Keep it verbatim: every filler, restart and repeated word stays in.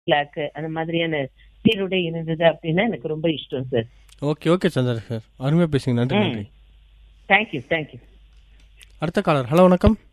Black அந்த மாதிரியான சீருடை இருந்தது அப்படின்னா எனக்கு ரொம்ப இஷ்டம் சார். ஓகே ஓகே சந்திரசேகர், அருமையாக பேசுங்க. நன்றி நன்றி. Thank you thank you. அடுத்த காலர். ஹலோ வணக்கம்.